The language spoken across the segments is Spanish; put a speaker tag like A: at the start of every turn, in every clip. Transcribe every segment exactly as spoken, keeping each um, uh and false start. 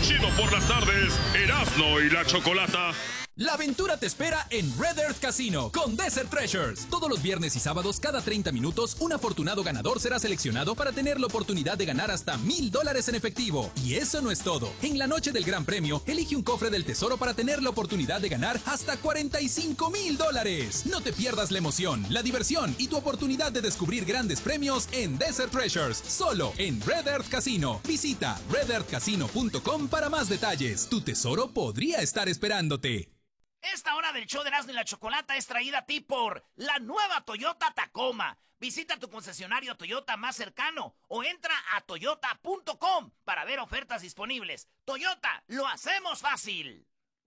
A: chido por las tardes, Erasmo y la Chocolata.
B: La aventura te espera en Red Earth Casino con Desert Treasures. Todos los viernes y sábados, cada treinta minutos, un afortunado ganador será seleccionado para tener la oportunidad de ganar hasta mil dólares en efectivo. Y eso no es todo. En la noche del Gran Premio, elige un cofre del tesoro para tener la oportunidad de ganar hasta cuarenta y cinco mil dólares. No te pierdas la emoción, la diversión y tu oportunidad de descubrir grandes premios en Desert Treasures, solo en Red Earth Casino. Visita red earth casino punto com para más detalles. Tu tesoro podría estar esperándote.
C: Esta hora del show de Erasmo y la Chocolata es traída a ti por la nueva Toyota Tacoma. Visita tu concesionario Toyota más cercano o entra a toyota punto com para ver ofertas disponibles. Toyota, lo hacemos fácil.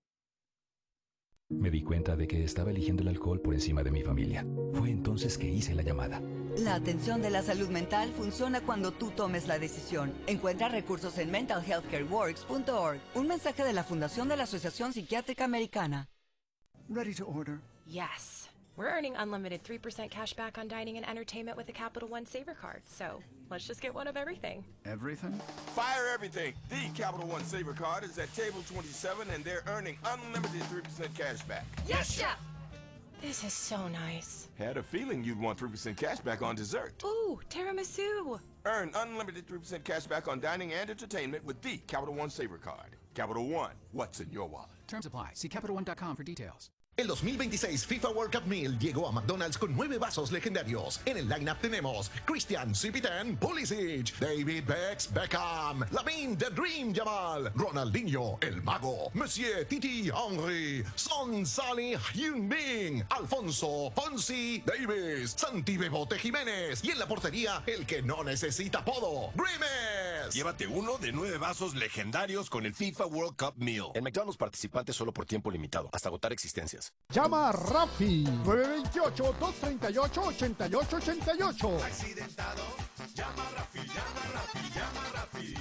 D: Me di cuenta de que estaba eligiendo el alcohol por encima de mi familia. Fue entonces que hice la llamada.
E: La atención de la salud mental funciona cuando tú tomes la decisión. Encuentra recursos en mental health care works punto org. Un mensaje de la Fundación de la Asociación Psiquiátrica Americana.
F: Ready to order?
G: Yes. We're earning unlimited three percent cash back on dining and entertainment with the Capital One Saver card. So let's just get one of everything.
F: Everything?
H: Fire everything. The Capital One Saver card is at table twenty-seven and they're earning unlimited three percent cash back.
G: Yes, Chef! This is so nice.
H: Had a feeling you'd want three percent cash back on dessert.
G: Ooh, tiramisu.
H: Earn unlimited three percent cash back on dining and entertainment with the Capital One Saver card. Capital One, what's in your wallet?
I: Terms apply. See capital one dot com for details.
J: El dos mil veintiséis FIFA World Cup Meal llegó a McDonald's con nueve vasos legendarios. En el lineup tenemos Christian Cipitan Pulisic, David Bex Beckham, Lamine The Dream Jamal, Ronaldinho El Mago, Monsieur Titi Henry, Son Salih Heung-min, Alfonso Fonsi Davis, Santi Bebote Jiménez y en la portería el que no necesita apodo, Grimes.
K: Llévate uno de nueve vasos legendarios con el FIFA World Cup Meal. En McDonald's participantes solo por tiempo limitado, hasta agotar existencias.
L: Llama a Rafi, nueve dos ocho, dos tres ocho, ocho ocho ocho ocho.
M: Accidentado, llama a Rafi, llama a Rafi, llama a Rafi.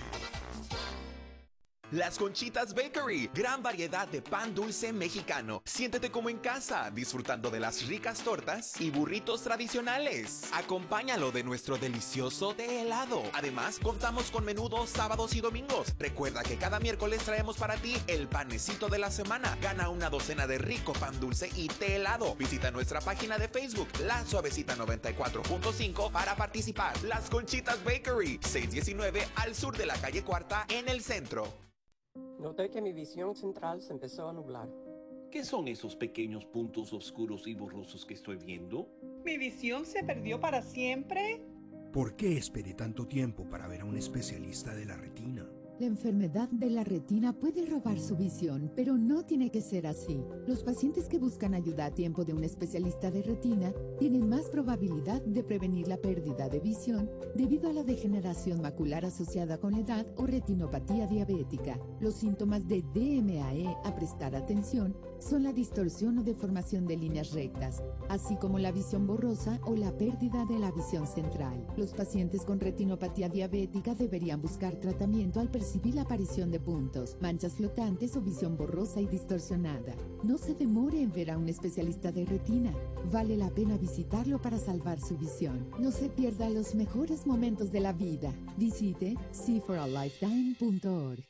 N: Las Conchitas Bakery, gran variedad de pan dulce mexicano. Siéntete como en casa, disfrutando de las ricas tortas y burritos tradicionales. Acompáñalo de nuestro delicioso té helado. Además, contamos con menudos sábados y domingos. Recuerda que cada miércoles traemos para ti el panecito de la semana. Gana una docena de rico pan dulce y té helado. Visita nuestra página de Facebook, La Suavecita noventa y cuatro punto cinco, para participar. Las Conchitas Bakery, seiscientos diecinueve al sur de la calle Cuarta, en el centro.
O: Noté que mi visión central se empezó a nublar.
P: ¿Qué son esos pequeños puntos oscuros y borrosos que estoy viendo?
Q: ¿Mi visión se perdió para siempre?
R: ¿Por qué esperé tanto tiempo para ver a un especialista de la retina?
S: La enfermedad de la retina puede robar su visión, pero no tiene que ser así. Los pacientes que buscan ayuda a tiempo de un especialista de retina tienen más probabilidad de prevenir la pérdida de visión debido a la degeneración macular asociada con la edad o retinopatía diabética. Los síntomas de D M A E a prestar atención son la distorsión o deformación de líneas rectas, así como la visión borrosa o la pérdida de la visión central. Los pacientes con retinopatía diabética deberían buscar tratamiento al percibir la aparición de puntos, manchas flotantes o visión borrosa y distorsionada. No se demore en ver a un especialista de retina. Vale la pena visitarlo para salvar su visión. No se pierda los mejores momentos de la vida. Visite see for a lifetime punto org.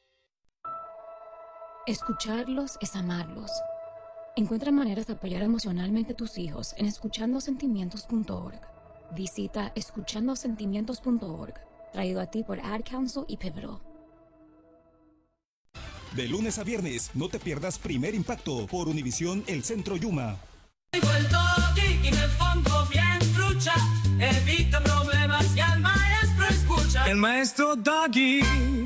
T: Escucharlos es amarlos. Encuentra maneras de apoyar emocionalmente a tus hijos en escuchando sentimientos punto org. Visita escuchando sentimientos punto org. Traído a ti por Ad Council y Pivotal.
U: De lunes a viernes, no te pierdas Primer Impacto por Univisión El Centro Yuma.
M: Evita problemas y al maestro escucha.
V: El maestro Doggy.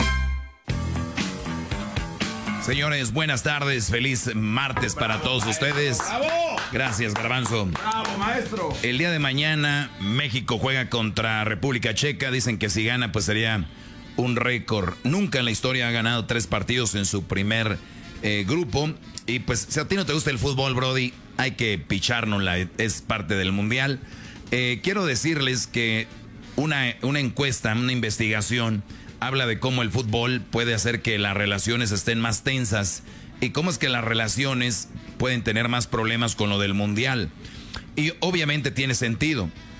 W: Señores, buenas tardes. Feliz martes para todos ustedes.
X: ¡Bravo!
W: Gracias, Garbanzo.
X: ¡Bravo, maestro!
W: El día de mañana, México juega contra República Checa. Dicen que si gana, pues sería un récord. Nunca en la historia ha ganado tres partidos en su primer eh, grupo. Y pues, si a ti no te gusta el fútbol, Brody, hay que pichárnosla. Es parte del mundial. Eh, quiero decirles que una, una encuesta, una investigación, habla de cómo el fútbol puede hacer que las relaciones estén más tensas y cómo es que las relaciones pueden tener más problemas con lo del mundial. Y obviamente tiene sentido.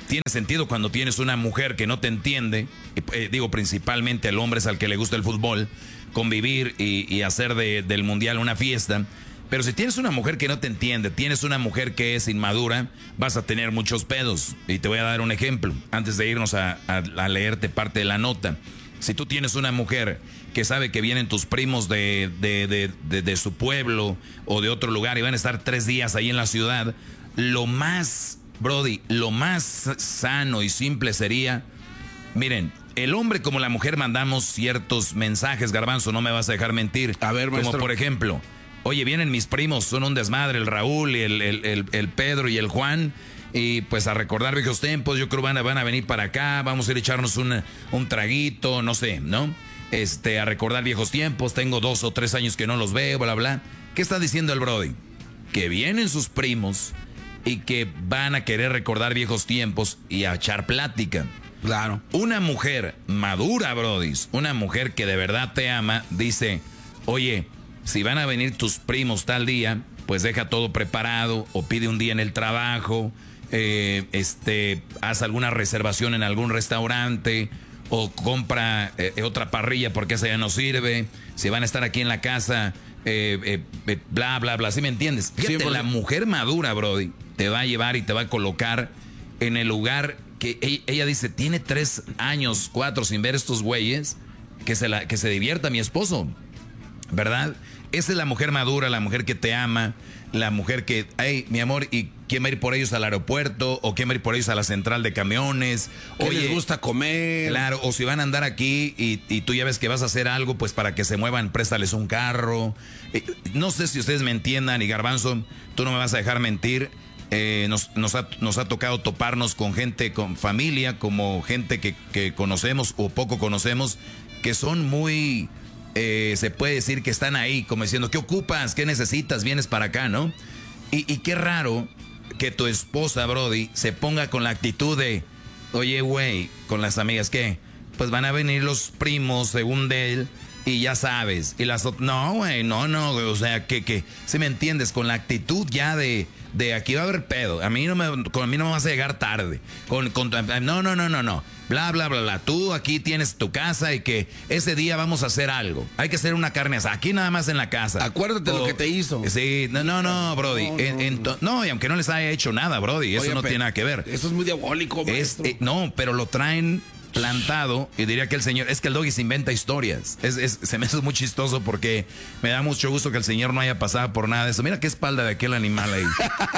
W: tiene sentido cuando tienes una mujer que no te entiende, eh, digo principalmente el hombre es al que le gusta el fútbol, convivir y, y hacer de, del mundial una fiesta. Pero si tienes una mujer que no te entiende, tienes una mujer que es inmadura, vas a tener muchos pedos. Y te voy a dar un ejemplo, antes de irnos a, a, a leerte parte de la nota. Si tú tienes una mujer que sabe que vienen tus primos de, de, de, de, de su pueblo o de otro lugar y van a estar tres días ahí en la ciudad, lo más, Brody, lo más sano y simple sería, miren, el hombre como la mujer mandamos ciertos mensajes, Garbanzo, no me vas a dejar mentir.
A: A ver, maestro.
W: Como por ejemplo, oye, vienen mis primos, son un desmadre, el Raúl, y el, el, el, el Pedro y el Juan, y pues a recordar viejos tiempos, yo creo van a, van a venir para acá, vamos a ir a echarnos un, un traguito, no sé, ¿no? Este, a recordar viejos tiempos, tengo dos o tres años que no los veo, bla, bla. ¿Qué está diciendo el Brody? Que vienen sus primos y que van a querer recordar viejos tiempos y a echar plática.
A: Claro.
W: Una mujer madura, Brody, una mujer que de verdad te ama, dice, oye, si van a venir tus primos tal día, pues deja todo preparado o pide un día en el trabajo, eh, este, haz alguna reservación en algún restaurante o compra eh, otra parrilla porque esa ya no sirve. Si van a estar aquí en la casa, eh, eh, eh, bla, bla, bla. ¿Sí me entiendes? Fíjate, sí, la mujer madura, Brody, te va a llevar y te va a colocar en el lugar que ella, ella dice, tiene tres años, cuatro sin ver estos güeyes, que se, la, que se divierta mi esposo, ¿verdad? Esa es la mujer madura, la mujer que te ama, la mujer que, hey, mi amor, ¿y quién va a ir por ellos al aeropuerto? ¿O quién va a ir por ellos a la central de camiones?
A: ¿Qué Oye, les gusta comer?
W: Claro, o si van a andar aquí y, y tú ya ves que vas a hacer algo, pues para que se muevan, préstales un carro. Eh, no sé si ustedes me entiendan, y Garbanzo, tú no me vas a dejar mentir. Eh, nos, nos, ha, nos ha tocado toparnos con gente, con familia, como gente que, que conocemos o poco conocemos, que son muy... Eh, se puede decir que están ahí, como diciendo, ¿qué ocupas? ¿Qué necesitas? Vienes para acá, ¿no? Y, y qué raro que tu esposa, Brody, se ponga con la actitud de, oye, güey, con las amigas, ¿qué? Pues van a venir los primos, según de él, y ya sabes. Y las otras, no, güey, no, no, o sea, que, que, si me entiendes, con la actitud ya de, de aquí va a haber pedo. A mí no me, con a mí no me vas a llegar tarde. Con, con, no, no, no, no, no. Bla, bla, bla, bla. Tú aquí tienes tu casa y que ese día vamos a hacer algo. Hay que hacer una carne asada. Aquí nada más en la casa.
A: Acuérdate o, lo que te hizo.
W: Sí, no, no, no, Brody. No, en, en to, no, y aunque no les haya hecho nada, Brody. Eso Oye, no tiene nada que ver.
A: Eso es muy diabólico, maestro.
W: Es, eh, no, pero lo traen plantado y diría que el señor, es que el Doggy se inventa historias. Es, es, se me hace muy chistoso porque me da mucho gusto que el señor no haya pasado por nada de eso. Mira qué espalda de aquel animal ahí.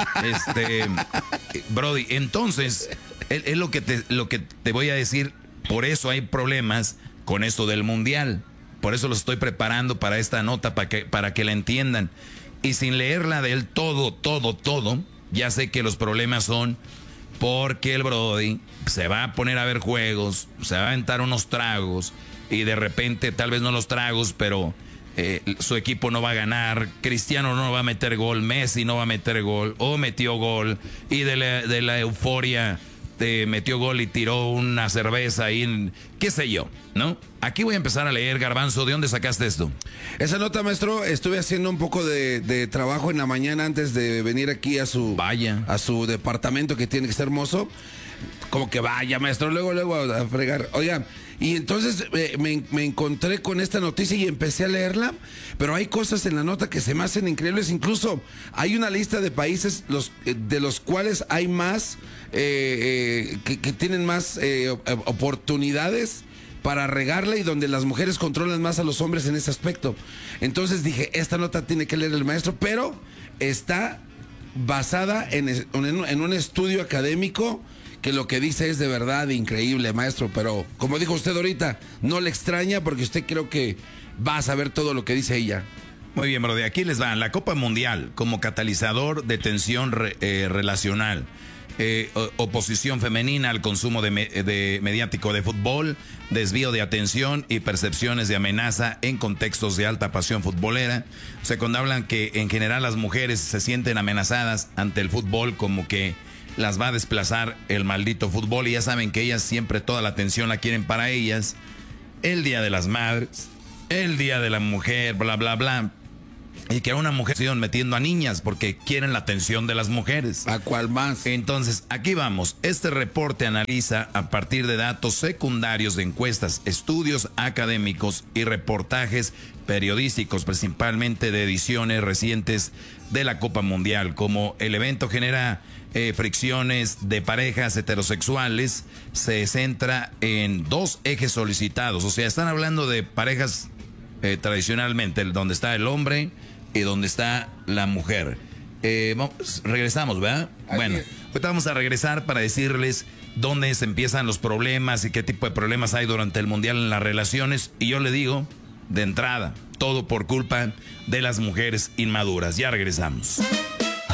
W: este, Brody, entonces, es, es lo que te, lo que te voy a decir. Por eso hay problemas con esto del mundial. Por eso los estoy preparando para esta nota, para que, para que la entiendan. Y sin leerla del todo, todo, todo, ya sé que los problemas son porque el Brody se va a poner a ver juegos, se va a aventar unos tragos y de repente, tal vez no los tragos, pero eh, su equipo no va a ganar, Cristiano no va a meter gol, Messi no va a meter gol, o metió gol, y de la, de la euforia te metió gol y tiró una cerveza ahí, en, qué sé yo, ¿no? Aquí voy a empezar a leer, Garbanzo, ¿de dónde sacaste esto?
A: Esa nota, maestro, estuve haciendo un poco de, de trabajo en la mañana antes de venir aquí a su,
W: vaya.
A: a su departamento que tiene que ser hermoso. Como que vaya, maestro, luego, luego a fregar. Oiga, y entonces eh, me, me encontré con esta noticia y empecé a leerla, pero hay cosas en la nota que se me hacen increíbles. Incluso hay una lista de países los, de los cuales hay más, eh, eh, que, que tienen más eh, oportunidades para regarla y donde las mujeres controlan más a los hombres en ese aspecto. Entonces dije, esta nota tiene que leer el maestro, pero está basada en, en, en un estudio académico que lo que dice es de verdad increíble, maestro, pero como dijo usted ahorita, no le extraña porque usted creo que va a saber todo lo que dice ella.
W: Muy bien, bro, de aquí les va. La Copa Mundial como catalizador de tensión re, eh, relacional, eh, oposición femenina al consumo de, me, de mediático de fútbol, desvío de atención y percepciones de amenaza en contextos de alta pasión futbolera. O sea, cuando hablan que en general las mujeres se sienten amenazadas ante el fútbol, como que las va a desplazar el maldito fútbol, y ya saben que ellas siempre toda la atención la quieren para ellas. El Día de las Madres, el Día de la Mujer, bla, bla, bla. y que a una mujer se iban metiendo a niñas porque quieren la atención de las mujeres.
A: ¿A cuál más?
W: Entonces, aquí vamos. Este reporte analiza a partir de datos secundarios de encuestas, estudios académicos y reportajes periodísticos, principalmente de ediciones recientes de la Copa Mundial. Como el evento genera eh, fricciones de parejas heterosexuales, se centra en dos ejes solicitados. O sea, están hablando de parejas eh, tradicionalmente, donde está el hombre y donde está la mujer. Eh, vamos, regresamos, ¿verdad? Así bueno, es. Ahorita vamos a regresar para decirles dónde se empiezan los problemas y qué tipo de problemas hay durante el Mundial en las relaciones. Y yo le digo, de entrada, todo por culpa de las mujeres inmaduras. Ya regresamos.